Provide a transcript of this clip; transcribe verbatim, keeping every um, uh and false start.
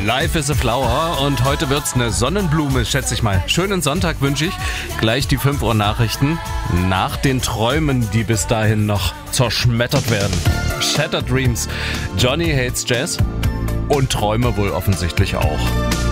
Life is a Flower und heute wird's eine Sonnenblume, schätze ich mal. Schönen Sonntag wünsche ich. Gleich die fünf Uhr Nachrichten nach den Träumen, die bis dahin noch zerschmettert werden. Shattered Dreams, Johnny Hates Jazz und Träume wohl offensichtlich auch.